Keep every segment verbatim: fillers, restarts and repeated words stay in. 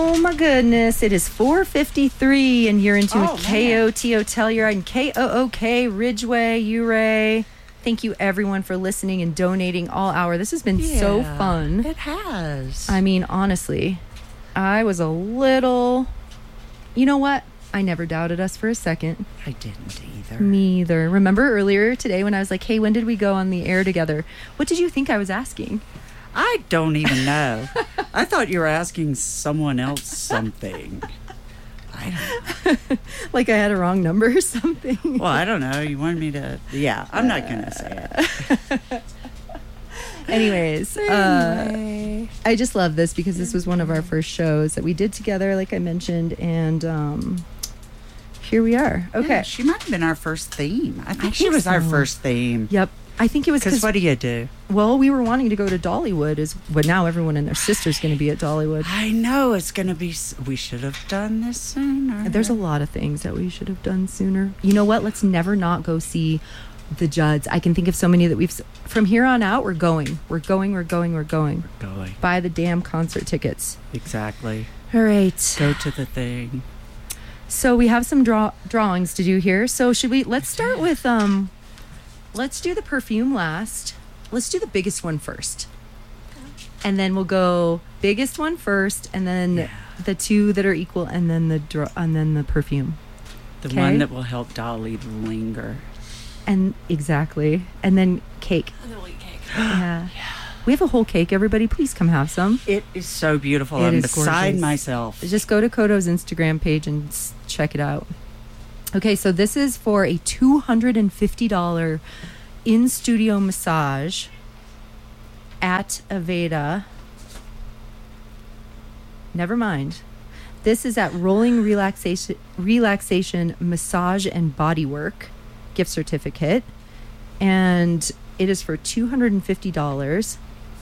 Oh my goodness. It is four fifty-three and you're into Oh, a K O T O Telluride and K O O K Ridgeway, Ouray. Thank you everyone for listening and donating all hour. This has been Yeah, so fun. It has. I mean, honestly, I was a little... You know what? I never doubted us for a second. I didn't either. Me either. Remember earlier today when I was like, hey, when did we go on the air together? What did you think I was asking? I don't even know. I thought you were asking someone else something. I don't know. Like I had a wrong number or something? Well, I don't know. You wanted me to... Yeah, I'm not going to say it. Anyways, Anyway. uh, I just love this because this was one of our first shows that we did together, like I mentioned, and um, here we are. Okay. Yeah, she might have been our first theme. I think, I she think was our so. first theme. Yep. I think it was Because because, what do you do? well, we were wanting to go to Dollywood, is but now everyone and their sister's going to be at Dollywood. I know it's going to be... s- We should have done this sooner. There's a lot of things that we should have done sooner. You know what? Let's never not go see the Judds. I can think of so many that we've... s- From here on out, we're going. We're going, we're going, we're going. Going. Buy the damn concert tickets. Exactly. All right. Go to the thing. So we have some draw drawings to do here. So should we... Let's start with... um. Let's do the perfume last. Let's do the biggest one first. And then we'll go biggest one first, and then Yeah. the two that are equal, and then the draw, and then the perfume. The Okay. one that will help Dolly linger. And exactly. And then cake. And then we'll eat cake. Yeah. We have a whole cake. Everybody, please come have some. It is so beautiful. It I'm is beside gorgeous. myself. Just go to Kodo's Instagram page and s- check it out. Okay, so this is for a two hundred fifty dollars in-studio massage at Aveda. Never mind. This is at Rolling Relaxation Relaxation Massage and Bodywork gift certificate. And it is for two hundred fifty dollars.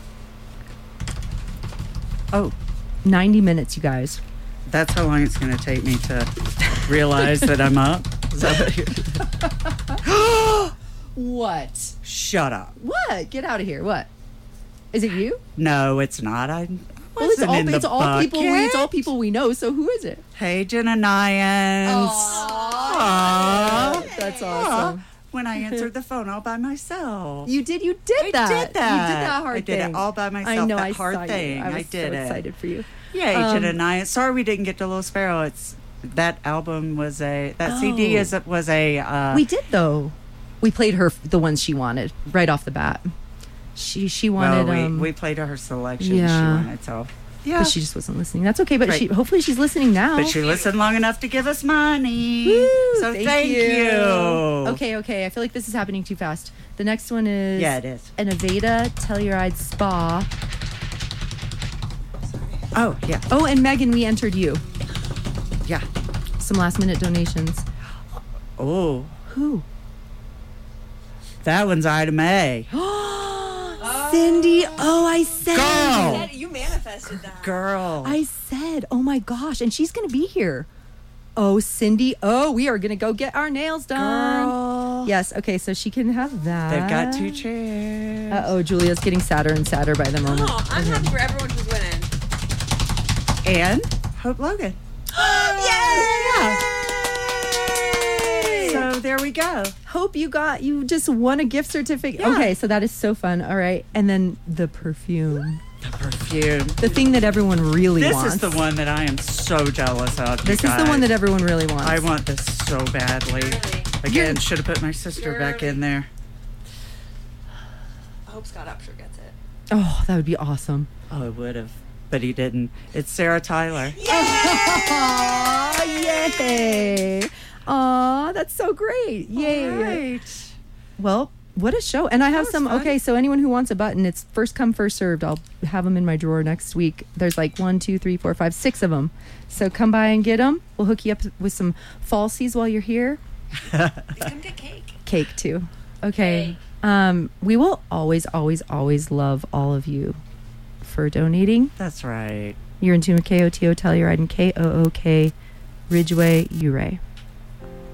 Oh, ninety minutes, you guys. That's how long it's going to take me to realize that I'm up. Is that what you're- What? Shut up. What? Get out of here. What? Is it you? No, it's not. I Well, it's wasn't all, in the it's all people. We, it's all bucket. people we know. So who is it? Hey, Jenna Nyans. Aw. That's Aw. awesome. When I answered the phone all by myself. You did. You did I that. did that. You did that hard I did thing. it all by myself. I know. that I hard saw you. thing. I was I did so it. excited for you. Yay, Um, Jenna Nyans. Sorry we didn't get to Little Sparrow. It's that album was a that C D Oh. is was a. Uh, We did though. We played her the ones she wanted right off the bat. She she wanted. well, we, um, we played her selection. yeah. She wanted so. Yeah. But she just wasn't listening. That's okay. But Right. she hopefully she's listening now. But she listened long enough to give us money. Woo, so thank, you. Okay, okay. I feel like this is happening too fast. The next one is Yeah, it is. an Aveda Telluride Spa. Oh, yeah. Oh, and Megan, we entered you. Yeah. Some last minute donations. Oh, Who? that one's item A. Cindy. Oh, I said. Girl. That- you manifested that. Girl. I said. Oh my gosh, and she's gonna be here. Oh, Cindy. Oh, we are gonna go get our nails done. Girl. Yes. Okay, so she can have that. They've got two chairs. Uh oh, Julia's getting sadder and sadder by the moment. Oh, I'm happy for everyone who's winning. And Hope Logan. Yay! So there we go. Hope you got you just won a gift certificate. Yeah. Okay, so that is so fun. All right, and then the perfume, The perfume. the thing that everyone really This wants. is the one that I am so jealous of. you This is the one guys. that everyone really wants. I want this so badly. Really? Again, You're- should have put my sister You're- back in there. I hope Scott Upshur gets it. Oh, that would be awesome. Oh, I would have, but he didn't. It's Sarah Tyler. Aw, yay! Aw, that's so great! Yay! All right. Well, what a show! And I have was some. fun. Okay, so anyone who wants a button, it's first come, first served. I'll have them in my drawer next week. There's like one, two, three, four, five, six of them. So come by and get them. We'll hook you up with some falsies while you're here. Come get cake. Cake too. Okay. Cake. Um, we will always, always, always love all of you for donating. That's right. You're in tune with K O T O Telluride and K O O K Ridgeway, Ouray.